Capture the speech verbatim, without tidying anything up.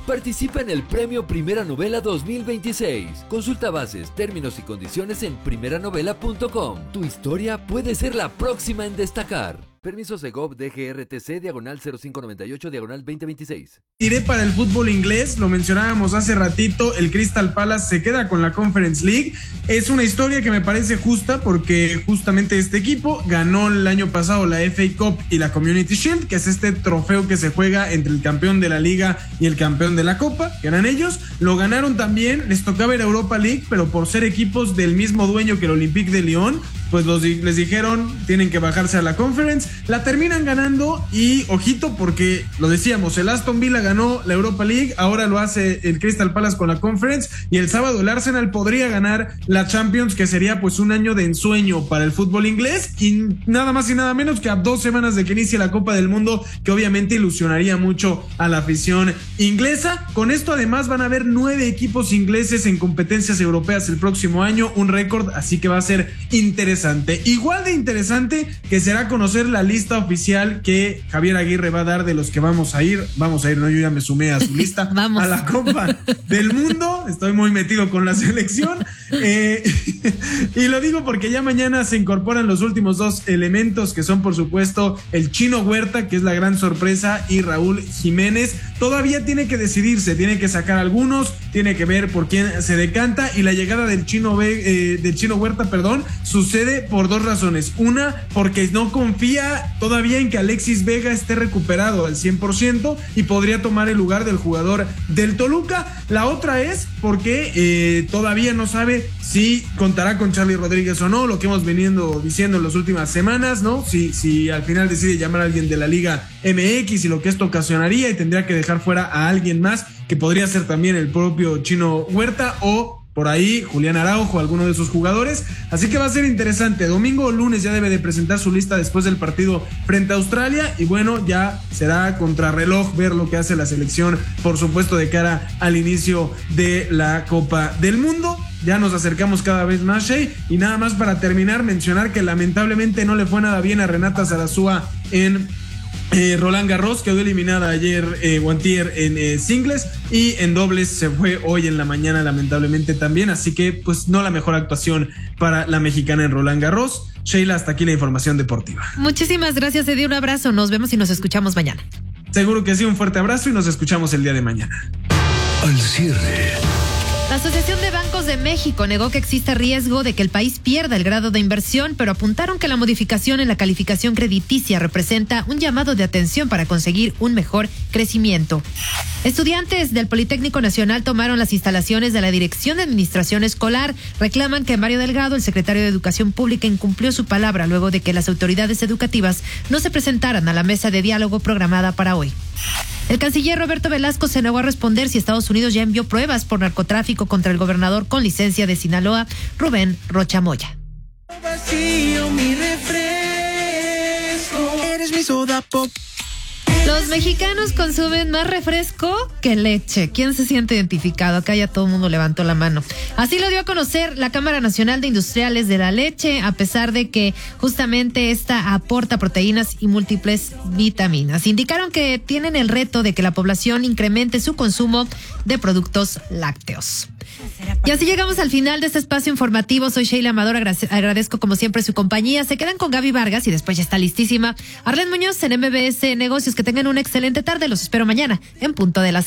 Participa en el Premio Primera Novela dos mil veintiséis. Consulta bases, términos y condiciones en primera novela punto com. Tu historia puede ser la próxima en destacar. Permiso Segov D G R T C diagonal cero cinco noventa y ocho diagonal veinte veintiséis. Iré para el fútbol inglés, lo mencionábamos hace ratito, el Crystal Palace se queda con la Conference League. Es una historia que me parece justa porque justamente este equipo ganó el año pasado la F A Cup y la Community Shield, que es este trofeo que se juega entre el campeón de la liga y el campeón de la copa, que eran ellos. Lo ganaron también, les tocaba ir a Europa League, pero por ser equipos del mismo dueño que el Olympique de Lyon, pues los, les dijeron tienen que bajarse a la Conference. La terminan ganando y ojito porque lo decíamos, el Aston Villa ganó la Europa League, ahora lo hace el Crystal Palace con la Conference y el sábado el Arsenal podría ganar la Champions, que sería pues un año de ensueño para el fútbol inglés y nada más y nada menos que a dos semanas de que inicie la Copa del Mundo, que obviamente ilusionaría mucho a la afición inglesa. Con esto además van a haber nueve equipos ingleses en competencias europeas el próximo año, un récord, así que va a ser interesante. Igual de interesante que será conocer la lista oficial que Javier Aguirre va a dar de los que vamos a ir. Vamos a ir, no, yo ya me sumé a su lista. Vamos. A la Copa del Mundo. Estoy muy metido con la selección. Eh, y lo digo porque ya mañana se incorporan los últimos dos elementos, que son por supuesto el Chino Huerta, que es la gran sorpresa, y Raúl Jiménez. Todavía tiene que decidirse, tiene que sacar algunos, tiene que ver por quién se decanta, y la llegada del Chino, eh, del Chino Huerta, perdón, sucede por dos razones. Una, porque no confía todavía en que Alexis Vega esté recuperado al cien por ciento y podría tomar el lugar del jugador del Toluca. La otra es porque eh, todavía no sabe si contará con Charlie Rodríguez o no, lo que hemos venido diciendo en las últimas semanas, ¿no? Si, si al final decide llamar a alguien de la Liga M X y lo que esto ocasionaría, y tendría que dejar fuera a alguien más, que podría ser también el propio Chino Huerta o por ahí Julián Araujo, alguno de sus jugadores. Así que va a ser interesante. Domingo o lunes ya debe de presentar su lista después del partido frente a Australia, y bueno, ya será contrarreloj ver lo que hace la selección, por supuesto, de cara al inicio de la Copa del Mundo. Ya nos acercamos cada vez más, Shey, y nada más para terminar, mencionar que lamentablemente no le fue nada bien a Renata Zarazúa en Eh, Roland Garros. Quedó eliminada ayer eh, Guantier en eh, singles, y en dobles se fue hoy en la mañana lamentablemente también, así que pues no la mejor actuación para la mexicana en Roland Garros. Sheila, hasta aquí la información deportiva. Muchísimas gracias, Eddie, un abrazo, nos vemos y nos escuchamos mañana. Seguro que sí, un fuerte abrazo y nos escuchamos el día de mañana. Al cierre. La Asociación de Bancos de México negó que existe riesgo de que el país pierda el grado de inversión, pero apuntaron que la modificación en la calificación crediticia representa un llamado de atención para conseguir un mejor crecimiento. Estudiantes del Politécnico Nacional tomaron las instalaciones de la Dirección de Administración Escolar. Reclaman que Mario Delgado, el secretario de Educación Pública, incumplió su palabra luego de que las autoridades educativas no se presentaran a la mesa de diálogo programada para hoy. El canciller Roberto Velasco se negó a responder si Estados Unidos ya envió pruebas por narcotráfico contra el gobernador con licencia de Sinaloa, Rubén Rocha Moya. Vacío mi refresco, eres mi soda pop. Los mexicanos consumen más refresco que leche. ¿Quién se siente identificado? Acá ya todo el mundo levantó la mano. Así lo dio a conocer la Cámara Nacional de Industriales de la Leche, a pesar de que justamente esta aporta proteínas y múltiples vitaminas. Indicaron que tienen el reto de que la población incremente su consumo de productos lácteos. Y así llegamos al final de este espacio informativo. Soy Sheila Amador, agradezco como siempre su compañía. Se quedan con Gaby Vargas y después ya está listísima Arlene Muñoz en M B S Negocios. Que tengan una excelente tarde, los espero mañana en punto de las